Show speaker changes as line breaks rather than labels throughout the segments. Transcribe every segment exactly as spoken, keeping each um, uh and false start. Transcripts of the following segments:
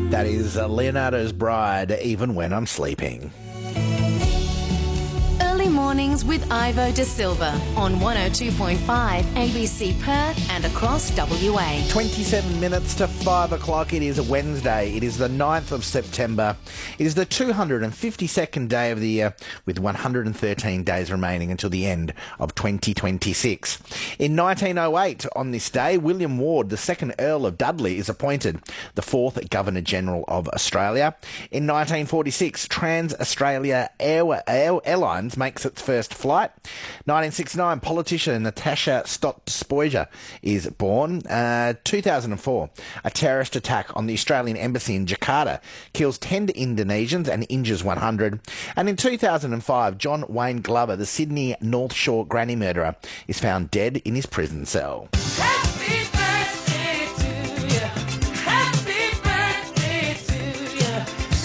That is uh, Leonardo's Bride, Even When I'm Sleeping.
Early mornings with Ivo De Silva on one oh two point five A B C Perth and across W A.
twenty-seven minutes to five o'clock. It is a Wednesday. It is the ninth of September. It is the two hundred fifty-second day of the year, with one hundred thirteen days remaining until the end of twenty twenty-six. In nineteen oh eight, on this day, William Ward, the second Earl of Dudley, is appointed the fourth Governor-General of Australia. In nineteen forty-six, Trans-Australia Air- Air- Airlines makes its first flight. nineteen sixty-nine, politician Natasha Stott-Despoja is born. Uh, two thousand four, a terrorist attack on the Australian Embassy in Jakarta kills ten Indonesians and injures one hundred. And in two thousand five, John Wayne Glover, the Sydney North Shore granny murderer, is found dead in his prison cell.
Happy birthday to you. Happy birthday to you.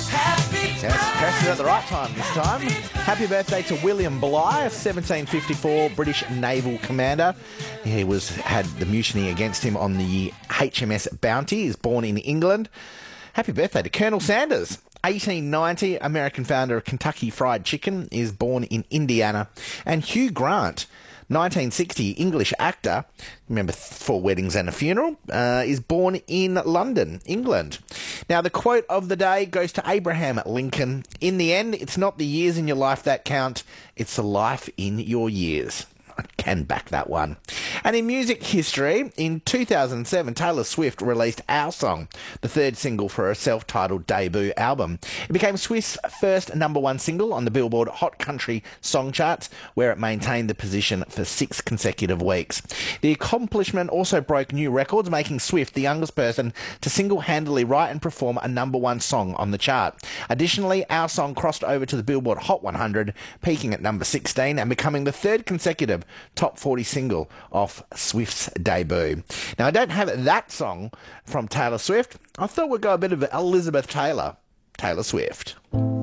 Happy
Yes, pressed it at the right time this time. Happy birthday to William Bligh, seventeen fifty-four British naval commander. He was had the mutiny against him on the H M S Bounty. He is born in England. Happy birthday to Colonel Sanders. eighteen ninety, American founder of Kentucky Fried Chicken, is born in Indiana. And Hugh Grant, nineteen sixty, English actor, remember Four Weddings and a Funeral, uh, is born in London, England. Now, the quote of the day goes to Abraham Lincoln. In the end, it's not the years in your life that count, it's the life in your years. I can back that one. And in music history, in two thousand seven, Taylor Swift released Our Song, the third single for her self-titled debut album. It became Swift's first number one single on the Billboard Hot Country Song Charts, where it maintained the position for six consecutive weeks. The accomplishment also broke new records, making Swift the youngest person to single-handedly write and perform a number one song on the chart. Additionally, Our Song crossed over to the Billboard Hot one hundred, peaking at number sixteen and becoming the third consecutive top forty single off Swift's debut. Now, I don't have that song from Taylor Swift. I thought we'd go a bit of Elizabeth Taylor, Taylor Swift.